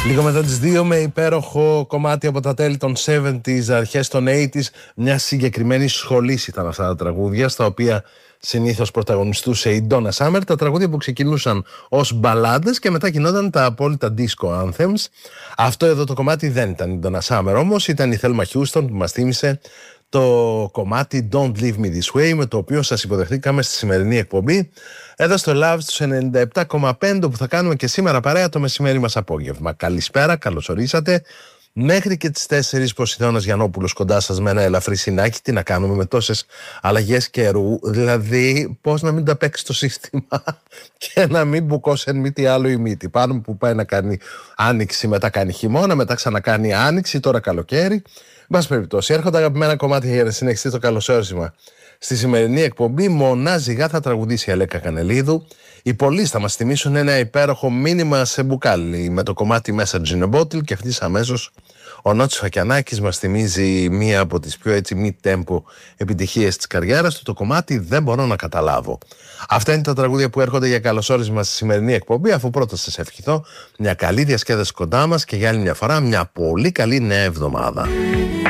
Λίγο μετά τις 2 με υπέροχο κομμάτι από τα τέλη των 70s, αρχές των 80s, μια συγκεκριμένη σχολής ήταν αυτά τα τραγούδια, στα οποία συνήθως πρωταγωνιστούσε η Donna Summer, τα τραγούδια που ξεκινούσαν ως μπαλάντες και μετά γινόταν τα απόλυτα disco anthems. Αυτό εδώ το κομμάτι δεν ήταν η Donna Summer όμως, ήταν η Thelma Houston που μας θύμισε το κομμάτι Don't Leave Me This Way, με το οποίο σας υποδεχτήκαμε στη σημερινή εκπομπή εδώ στο Love στους 97,5, που θα κάνουμε και σήμερα παρέα το μεσημέρι μας απόγευμα. Καλησπέρα, καλώς ορίσατε. Μέχρι και τις 4 Ποσειδώνας Γιαννόπουλος κοντά σας με ένα ελαφρύ συνάκι. Τι να κάνουμε με τόσες αλλαγές καιρού, δηλαδή πώς να μην τα παίξει το σύστημα και να μην μπουκώσει εν μη τι άλλο η μύτη. Πάνω που πάει να κάνει άνοιξη, μετά κάνει χειμώνα, μετά ξανακάνει άνοιξη, τώρα καλοκαίρι. Εν πάση περιπτώσει, έρχονται αγαπημένα κομμάτια για να συνεχιστεί το καλωσόρισμα. Στη σημερινή εκπομπή μονάζιγα θα τραγουδήσει η Αλέκα Κανελίδου. Οι πολλοί θα μας θυμίσουν ένα υπέροχο μήνυμα σε μπουκάλι με το κομμάτι Message in a Bottle, και αυτής αμέσως ο Νότσος Φακιανάκης μας θυμίζει μία από τις πιο έτσι μη τέμπο επιτυχίες της καριέρας του, το κομμάτι Δεν μπορώ να καταλάβω. Αυτά είναι τα τραγούδια που έρχονται για καλωσόρισμα στη σημερινή εκπομπή, αφού πρώτα σας ευχηθώ μια καλή διασκέδαση κοντά μας και για άλλη μια φορά μια πολύ καλή νέα εβδομάδα.